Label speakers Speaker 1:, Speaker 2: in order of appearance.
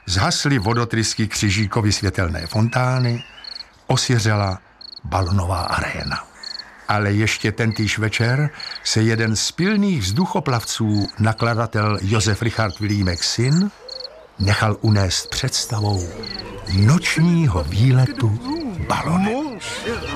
Speaker 1: zhasly vodotrysky Křižíkovy světelné fontány, osiřela balonová aréna. Ale ještě tentýž večer se jeden z pilných vzduchoplavců, nakladatel Josef Richard Vilímek syn, nechal unést představou nočního výletu balonem.